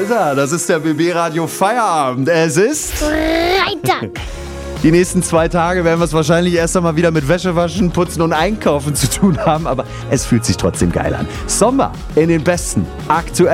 ist er. Das ist der BB Radio Feierabend. Es ist Freitag. Die nächsten 2 Tage werden wir es wahrscheinlich erst einmal wieder mit Wäschewaschen, Putzen und Einkaufen zu tun haben. Aber es fühlt sich trotzdem geil an. Sommer in den besten aktuellen